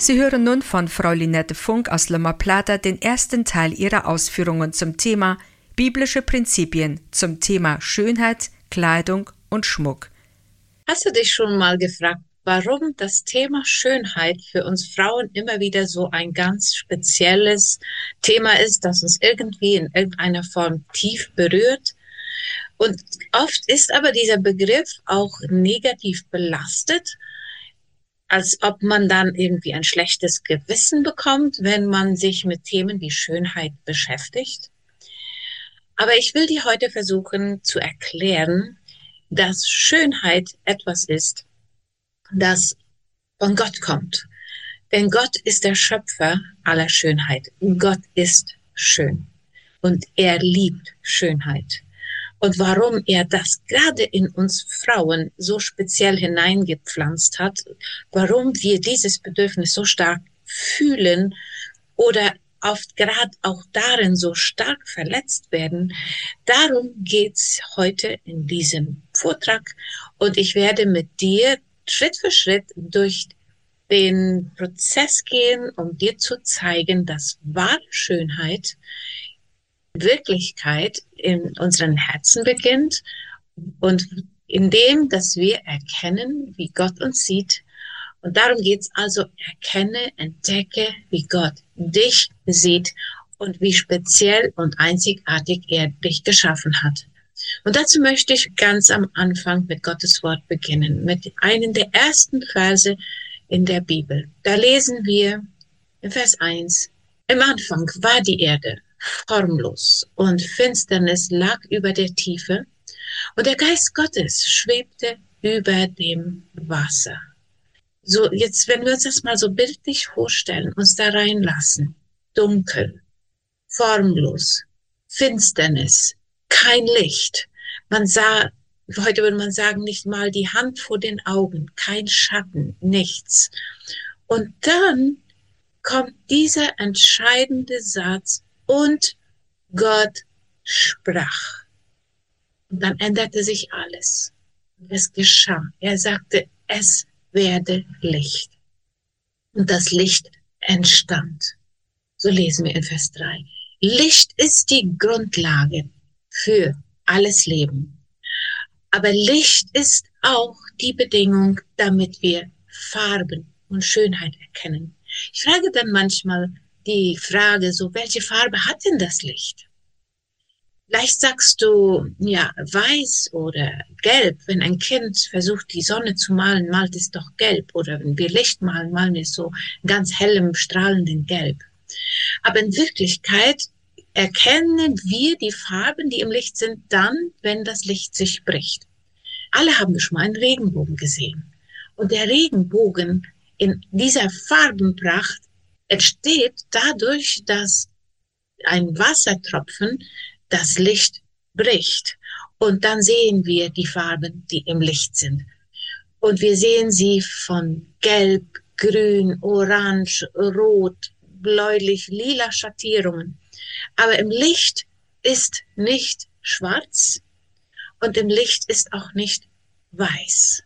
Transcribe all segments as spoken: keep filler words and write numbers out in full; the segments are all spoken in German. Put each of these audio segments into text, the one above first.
Sie hören nun von Frau Lynette Funk aus Loma Plata den ersten Teil ihrer Ausführungen zum Thema Biblische Prinzipien zum Thema Schönheit, Kleidung und Schmuck. Hast du dich schon mal gefragt, warum das Thema Schönheit für uns Frauen immer wieder so ein ganz spezielles Thema ist, das uns irgendwie in irgendeiner Form tief berührt? Und oft ist aber dieser Begriff auch negativ belastet, als ob man dann irgendwie ein schlechtes Gewissen bekommt, wenn man sich mit Themen wie Schönheit beschäftigt. Aber ich will dir heute versuchen zu erklären, dass Schönheit etwas ist, das von Gott kommt. Denn Gott ist der Schöpfer aller Schönheit. Gott ist schön und er liebt Schönheit. Und warum er das gerade in uns Frauen so speziell hineingepflanzt hat, warum wir dieses Bedürfnis so stark fühlen oder oft gerade auch darin so stark verletzt werden, darum geht's heute in diesem Vortrag. Und ich werde mit dir Schritt für Schritt durch den Prozess gehen, um dir zu zeigen, dass wahre Schönheit Wirklichkeit in unseren Herzen beginnt und indem, dass wir erkennen, wie Gott uns sieht. Und darum geht's also, erkenne, entdecke, wie Gott dich sieht und wie speziell und einzigartig er dich geschaffen hat. Und dazu möchte ich ganz am Anfang mit Gottes Wort beginnen, mit einem der ersten Verse in der Bibel. Da lesen wir in Vers eins, im Anfang war die Erde formlos und Finsternis lag über der Tiefe und der Geist Gottes schwebte über dem Wasser. So, jetzt, wenn wir uns das mal so bildlich vorstellen, uns da reinlassen, dunkel, formlos, Finsternis, kein Licht. Man sah, heute würde man sagen, nicht mal die Hand vor den Augen, kein Schatten, nichts. Und dann kommt dieser entscheidende Satz, und Gott sprach. Und dann änderte sich alles. Es geschah. Er sagte, es werde Licht. Und das Licht entstand. So lesen wir in Vers drei. Licht ist die Grundlage für alles Leben. Aber Licht ist auch die Bedingung, damit wir Farben und Schönheit erkennen. Ich frage dann manchmal die Frage, so, welche Farbe hat denn das Licht? Vielleicht sagst du, ja, weiß oder gelb. Wenn ein Kind versucht, die Sonne zu malen, malt es doch gelb. Oder wenn wir Licht malen, malen wir so ganz hellem, strahlenden Gelb. Aber in Wirklichkeit erkennen wir die Farben, die im Licht sind, dann, wenn das Licht sich bricht. Alle haben schon mal einen Regenbogen gesehen. Und der Regenbogen in dieser Farbenpracht entsteht dadurch, dass ein Wassertropfen das Licht bricht. Und dann sehen wir die Farben, die im Licht sind. Und wir sehen sie von gelb, grün, orange, rot, bläulich, lila Schattierungen. Aber im Licht ist nicht schwarz und im Licht ist auch nicht weiß,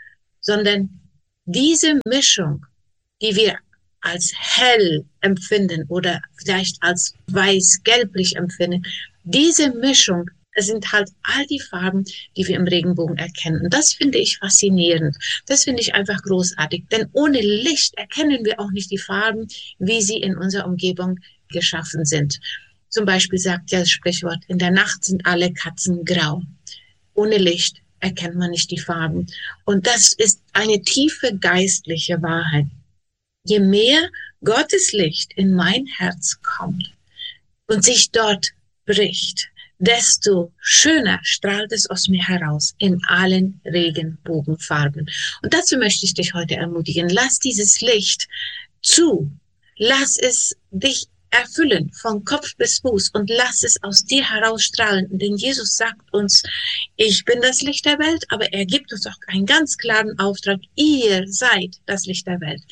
sondern diese Mischung, die wir als hell empfinden oder vielleicht als weiß-gelblich empfinden, diese Mischung sind halt all die Farben, die wir im Regenbogen erkennen. Und das finde ich faszinierend. Das finde ich einfach großartig. Denn ohne Licht erkennen wir auch nicht die Farben, wie sie in unserer Umgebung geschaffen sind. Zum Beispiel sagt ja das Sprichwort, in der Nacht sind alle Katzen grau. Ohne Licht erkennt man nicht die Farben. Und das ist eine tiefe geistliche Wahrheit. Je mehr Gottes Licht in mein Herz kommt und sich dort bricht, desto schöner strahlt es aus mir heraus in allen Regenbogenfarben. Und dazu möchte ich dich heute ermutigen. Lass dieses Licht zu. Lass es dich erfüllen von Kopf bis Fuß und lass es aus dir herausstrahlen. Denn Jesus sagt uns, ich bin das Licht der Welt, aber er gibt uns auch einen ganz klaren Auftrag. Ihr seid das Licht der Welt.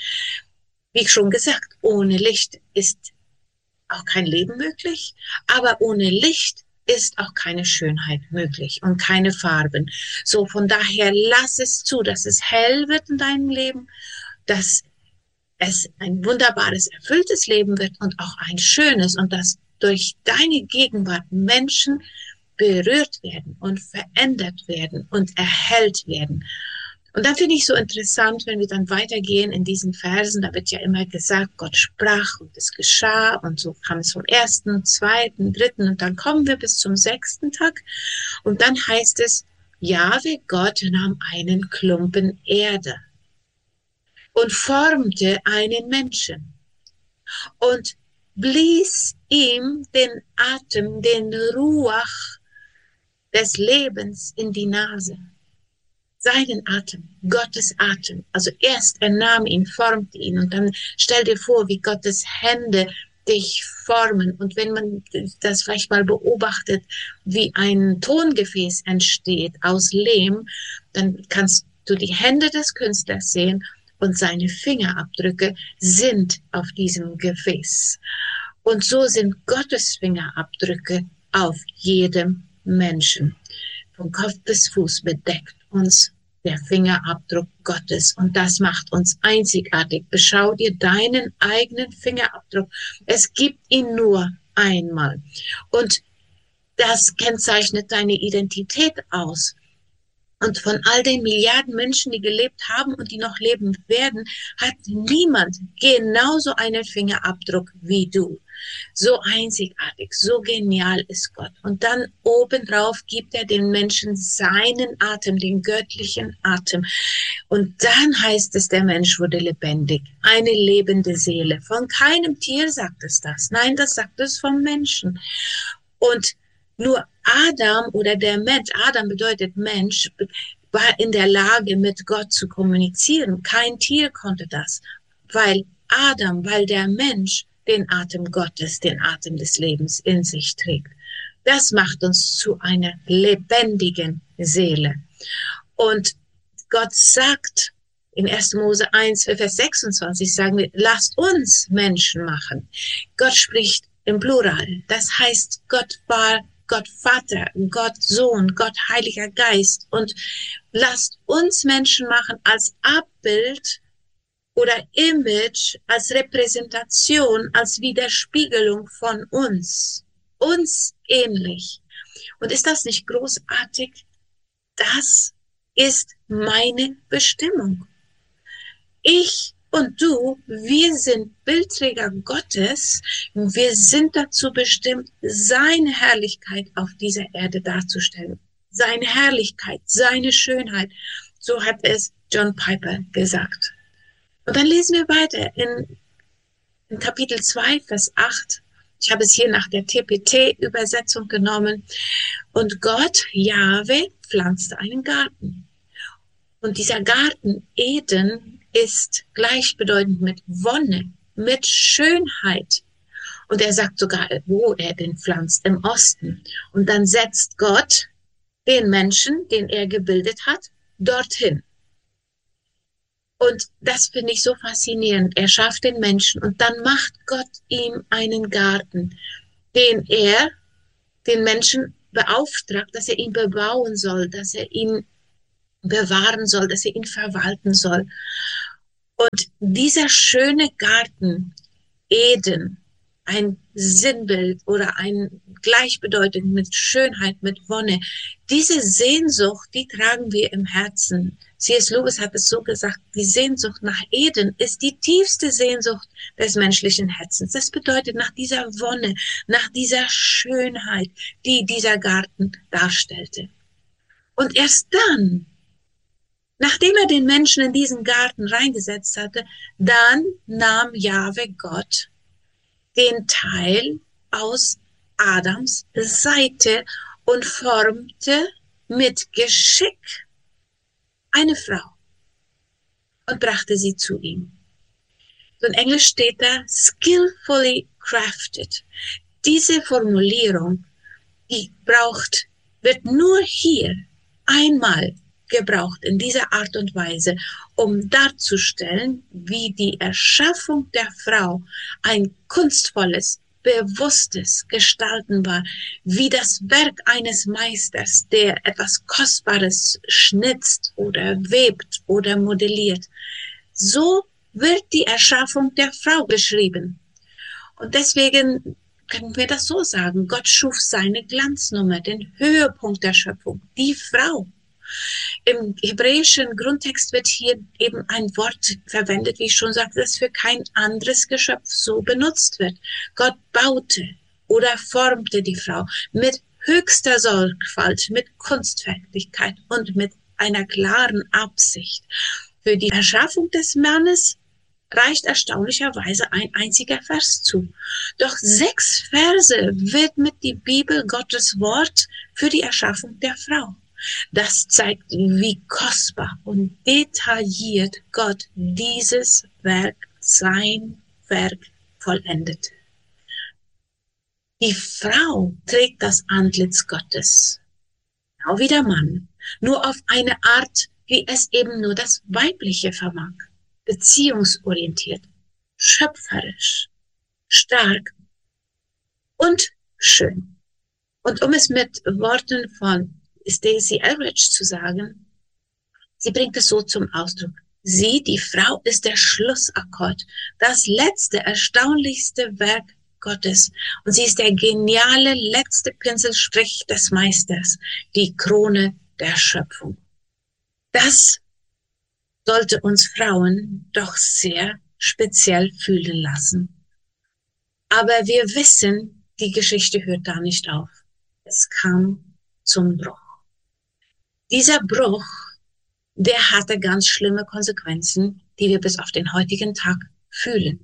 Wie schon gesagt, ohne Licht ist auch kein Leben möglich, aber ohne Licht ist auch keine Schönheit möglich und keine Farben. So, von daher lass es zu, dass es hell wird in deinem Leben, dass es ein wunderbares, erfülltes Leben wird und auch ein schönes und dass durch deine Gegenwart Menschen berührt werden und verändert werden und erhellt werden. Und dann finde ich so interessant, wenn wir dann weitergehen in diesen Versen, da wird ja immer gesagt, Gott sprach und es geschah und so kam es vom ersten, zweiten, dritten und dann kommen wir bis zum sechsten Tag und dann heißt es, Jahwe Gott nahm einen Klumpen Erde und formte einen Menschen und blies ihm den Atem, den Ruach des Lebens in die Nase. Seinen Atem, Gottes Atem. Also erst er nahm ihn, formte ihn und dann stell dir vor, wie Gottes Hände dich formen. Und wenn man das vielleicht mal beobachtet, wie ein Tongefäß entsteht aus Lehm, dann kannst du die Hände des Künstlers sehen und seine Fingerabdrücke sind auf diesem Gefäß. Und so sind Gottes Fingerabdrücke auf jedem Menschen. Von Kopf bis Fuß bedeckt uns der Fingerabdruck Gottes und das macht uns einzigartig. Beschau dir deinen eigenen Fingerabdruck. Es gibt ihn nur einmal und das kennzeichnet deine Identität aus. Und von all den Milliarden Menschen, die gelebt haben und die noch leben werden, hat niemand genauso einen Fingerabdruck wie du. So einzigartig, so genial ist Gott. Und dann obendrauf gibt er den Menschen seinen Atem, den göttlichen Atem. Und dann heißt es, der Mensch wurde lebendig, eine lebende Seele. Von keinem Tier sagt es das. Nein, das sagt es vom Menschen. Und nur Adam oder der Mensch, Adam bedeutet Mensch, war in der Lage, mit Gott zu kommunizieren. Kein Tier konnte das, weil Adam, weil der Mensch den Atem Gottes, den Atem des Lebens in sich trägt. Das macht uns zu einer lebendigen Seele. Und Gott sagt in erster Mose eins, Vers sechsundzwanzig, sagen wir, lasst uns Menschen machen. Gott spricht im Plural. Das heißt, Gott war Gott Vater, Gott Sohn, Gott Heiliger Geist. Und lasst uns Menschen machen als Abbild oder Image, als Repräsentation, als Widerspiegelung von uns. Uns ähnlich. Und ist das nicht großartig? Das ist meine Bestimmung. Ich und du, wir sind Bildträger Gottes. Wir sind dazu bestimmt, seine Herrlichkeit auf dieser Erde darzustellen. Seine Herrlichkeit, seine Schönheit. So hat es John Piper gesagt. Und dann lesen wir weiter in, in Kapitel zwei, Vers acht. Ich habe es hier nach der T P T-Übersetzung genommen. Und Gott, Jahwe, pflanzte einen Garten. Und dieser Garten Eden ist gleichbedeutend mit Wonne, mit Schönheit. Und er sagt sogar, wo er den pflanzt, im Osten. Und dann setzt Gott den Menschen, den er gebildet hat, dorthin. Und das finde ich so faszinierend. Er schafft den Menschen und dann macht Gott ihm einen Garten, den er den Menschen beauftragt, dass er ihn bebauen soll, dass er ihn bewahren soll, dass er ihn verwalten soll. Und dieser schöne Garten Eden, ein Sinnbild oder ein gleichbedeutend mit Schönheit, mit Wonne, diese Sehnsucht, die tragen wir im Herzen. C S Lewis hat es so gesagt, die Sehnsucht nach Eden ist die tiefste Sehnsucht des menschlichen Herzens. Das bedeutet nach dieser Wonne, nach dieser Schönheit, die dieser Garten darstellte. Und erst dann, nachdem er den Menschen in diesen Garten reingesetzt hatte, dann nahm Jahwe Gott den Teil aus Adams Seite und formte mit Geschick eine Frau und brachte sie zu ihm. So in Englisch steht da skillfully crafted. Diese Formulierung, die braucht, wird nur hier einmal gebraucht in dieser Art und Weise, um darzustellen, wie die Erschaffung der Frau ein kunstvolles, bewusstes Gestalten war, wie das Werk eines Meisters, der etwas Kostbares schnitzt oder webt oder modelliert. So wird die Erschaffung der Frau beschrieben. Und deswegen können wir das so sagen. Gott schuf seine Glanznummer, den Höhepunkt der Schöpfung, die Frau. Im hebräischen Grundtext wird hier eben ein Wort verwendet, wie ich schon sagte, das für kein anderes Geschöpf so benutzt wird. Gott baute oder formte die Frau mit höchster Sorgfalt, mit Kunstfertigkeit und mit einer klaren Absicht. Für die Erschaffung des Mannes reicht erstaunlicherweise ein einziger Vers zu. Doch sechs Verse widmet die Bibel Gottes Wort für die Erschaffung der Frau. Das zeigt, wie kostbar und detailliert Gott dieses Werk, sein Werk, vollendete. Die Frau trägt das Antlitz Gottes, genau wie der Mann, nur auf eine Art, wie es eben nur das Weibliche vermag. Beziehungsorientiert, schöpferisch, stark und schön. Und um es mit Worten von Stacey Eldridge zu sagen, sie bringt es so zum Ausdruck. Sie, die Frau, ist der Schlussakkord, das letzte, erstaunlichste Werk Gottes. Und sie ist der geniale letzte Pinselstrich des Meisters, die Krone der Schöpfung. Das sollte uns Frauen doch sehr speziell fühlen lassen. Aber wir wissen, die Geschichte hört da nicht auf. Es kam zum Bruch. Dieser Bruch, der hatte ganz schlimme Konsequenzen, die wir bis auf den heutigen Tag fühlen.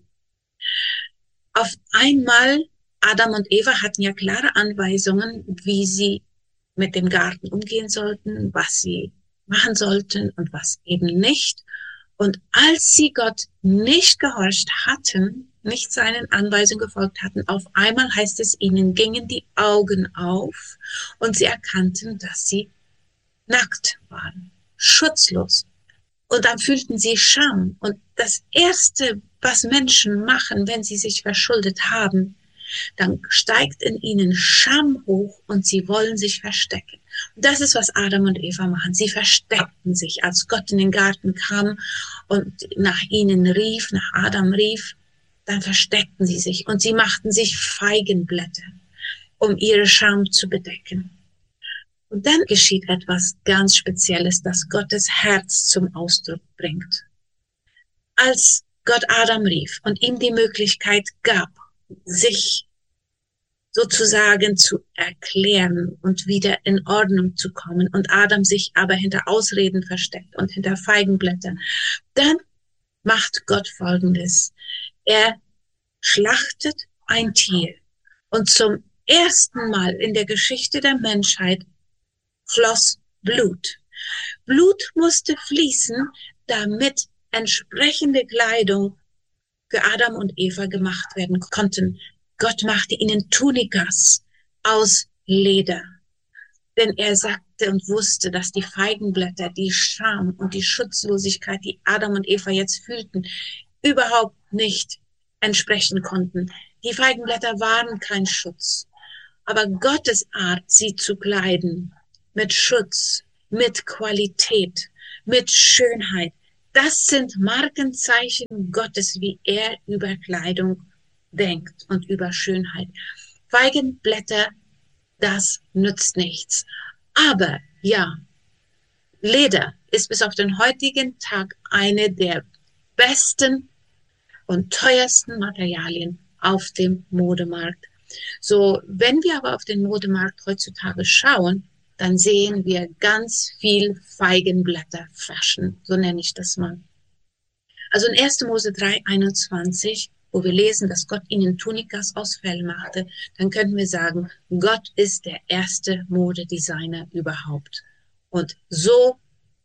Auf einmal, Adam und Eva hatten ja klare Anweisungen, wie sie mit dem Garten umgehen sollten, was sie machen sollten und was eben nicht. Und als sie Gott nicht gehorcht hatten, nicht seinen Anweisungen gefolgt hatten, auf einmal heißt es, ihnen gingen die Augen auf und sie erkannten, dass sie nackt waren, schutzlos. Und dann fühlten sie Scham. Und das Erste, was Menschen machen, wenn sie sich verschuldet haben, dann steigt in ihnen Scham hoch und sie wollen sich verstecken. Und das ist, was Adam und Eva machen. Sie versteckten sich, als Gott in den Garten kam und nach ihnen rief, nach Adam rief, dann versteckten sie sich und sie machten sich Feigenblätter, um ihre Scham zu bedecken. Und dann geschieht etwas ganz Spezielles, das Gottes Herz zum Ausdruck bringt. Als Gott Adam rief und ihm die Möglichkeit gab, sich sozusagen zu erklären und wieder in Ordnung zu kommen und Adam sich aber hinter Ausreden versteckt und hinter Feigenblättern, dann macht Gott Folgendes. Er schlachtet ein Tier und zum ersten Mal in der Geschichte der Menschheit floss Blut. Blut musste fließen, damit entsprechende Kleidung für Adam und Eva gemacht werden konnten. Gott machte ihnen Tunikas aus Leder, denn er sagte und wusste, dass die Feigenblätter, die Scham und die Schutzlosigkeit, die Adam und Eva jetzt fühlten, überhaupt nicht entsprechen konnten. Die Feigenblätter waren kein Schutz, aber Gottes Art, sie zu kleiden, mit Schutz, mit Qualität, mit Schönheit, das sind Markenzeichen Gottes, wie er über Kleidung denkt und über Schönheit. Feigenblätter, das nützt nichts. Aber ja, Leder ist bis auf den heutigen Tag eine der besten und teuersten Materialien auf dem Modemarkt. So, wenn wir aber auf den Modemarkt heutzutage schauen, dann sehen wir ganz viel Feigenblätter-Fashion, so nenne ich das mal. Also in erster Mose drei einundzwanzig, wo wir lesen, dass Gott ihnen Tunikas aus Fell machte, dann könnten wir sagen, Gott ist der erste Modedesigner überhaupt. Und so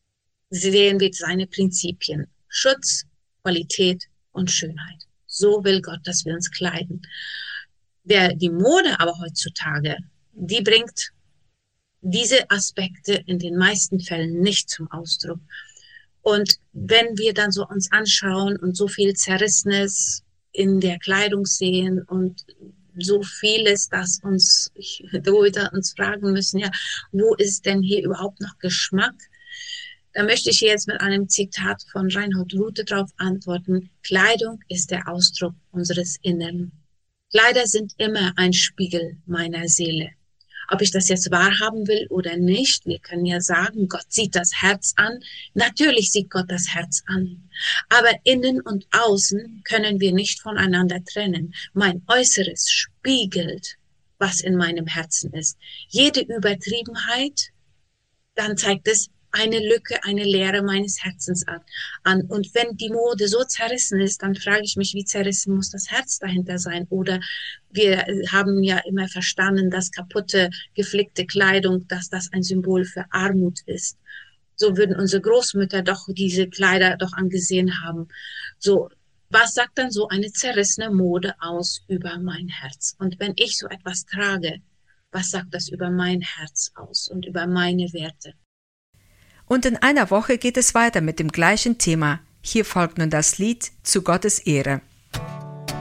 sehen wir seine Prinzipien. Schutz, Qualität und Schönheit. So will Gott, dass wir uns kleiden. Der, die Mode aber heutzutage, die bringt diese Aspekte in den meisten Fällen nicht zum Ausdruck. Und wenn wir dann so uns anschauen und so viel Zerrissenes in der Kleidung sehen und so vieles, das uns, wo wir uns fragen müssen, ja, wo ist denn hier überhaupt noch Geschmack? Da möchte ich jetzt mit einem Zitat von Reinhold Ruthe darauf antworten. Kleidung ist der Ausdruck unseres Innern. Kleider sind immer ein Spiegel meiner Seele. Ob ich das jetzt wahrhaben will oder nicht, wir können ja sagen, Gott sieht das Herz an. Natürlich sieht Gott das Herz an. Aber innen und außen können wir nicht voneinander trennen. Mein Äußeres spiegelt, was in meinem Herzen ist. Jede Übertriebenheit, dann zeigt es eine Lücke, eine Leere meines Herzens an. Und wenn die Mode so zerrissen ist, dann frage ich mich, wie zerrissen muss das Herz dahinter sein? Oder wir haben ja immer verstanden, dass kaputte, geflickte Kleidung, dass das ein Symbol für Armut ist. So würden unsere Großmütter doch diese Kleider doch angesehen haben. So, was sagt dann so eine zerrissene Mode aus über mein Herz? Und wenn ich so etwas trage, was sagt das über mein Herz aus und über meine Werte? Und in einer Woche geht es weiter mit dem gleichen Thema. Hier folgt nun das Lied Zu Gottes Ehre.